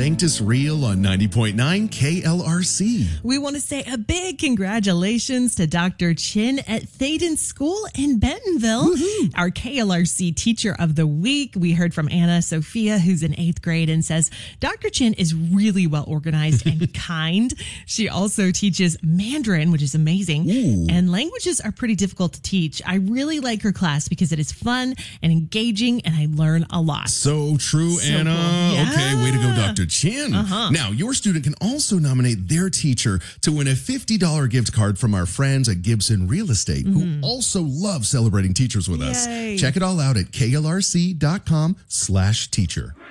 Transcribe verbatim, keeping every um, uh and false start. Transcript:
Sanctus Real on ninety point nine K L R C. We want to say a big congratulations to Doctor Chin at Thaden School in Bentonville, Woo-hoo. Our K L R C Teacher of the Week. We heard from Anna Sophia, who's in eighth grade, and says Doctor Chin is really well organized and kind. She also teaches Mandarin, which is amazing. Ooh. And languages are pretty difficult to teach. I really like her class because it is fun and engaging, and I learn a lot. So true, So Anna. cool. Yeah. Okay, way to go, Doctor Chin. Uh-huh. Now, your student can also nominate their teacher to win a fifty dollars gift card from our friends at Gibson Real Estate, Mm-hmm. who also love celebrating teachers with us. Yay. Check it all out at K L R C dot com slash teacher.